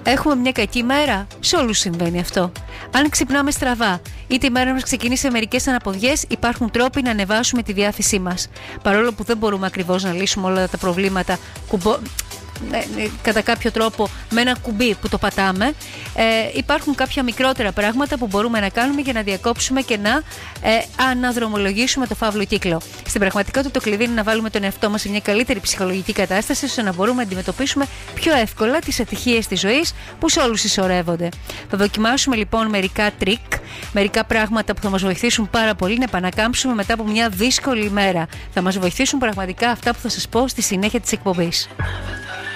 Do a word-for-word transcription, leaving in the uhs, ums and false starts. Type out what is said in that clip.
Έχουμε μια κακή μέρα. Σε όλους συμβαίνει αυτό. Αν ξυπνάμε στραβά, είτε η μέρα μας ξεκινήσει σε μερικές αναποδιές, υπάρχουν τρόποι να ανεβάσουμε τη διάθεσή μας. Παρόλο που δεν μπορούμε ακριβώς να λύσουμε όλα τα προβλήματα κουμπο... κατά κάποιο τρόπο με ένα κουμπί που το πατάμε, ε, υπάρχουν κάποια μικρότερα πράγματα που μπορούμε να κάνουμε για να διακόψουμε και να ε, αναδρομολογήσουμε το φαύλο κύκλο. Στην πραγματικότητα το κλειδί είναι να βάλουμε τον εαυτό μας σε μια καλύτερη ψυχολογική κατάσταση, ώστε να μπορούμε να αντιμετωπίσουμε πιο εύκολα τις ατυχίες της ζωής που σε όλους συσσωρεύονται. Θα δοκιμάσουμε λοιπόν μερικά τρίκ, μερικά πράγματα που θα μας βοηθήσουν πάρα πολύ να επανακάμψουμε μετά από μια δύσκολη ημέρα. Θα μας βοηθήσουν πραγματικά αυτά που θα σας πω στη συνέχεια της εκπομπής.